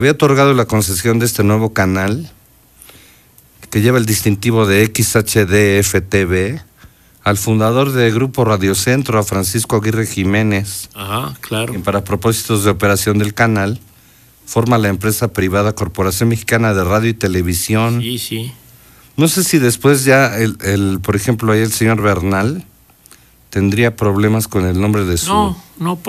Había otorgado la concesión de este nuevo canal, que lleva el distintivo de XHDF-TV, al fundador de Grupo Radiocentro, a Francisco Aguirre Jiménez. Ajá, claro. Quien para propósitos de operación del canal forma la empresa privada Corporación Mexicana de Radio y Televisión. Sí, sí. No sé si después ya, por ejemplo, ahí el señor Bernal tendría problemas con el nombre de su... No,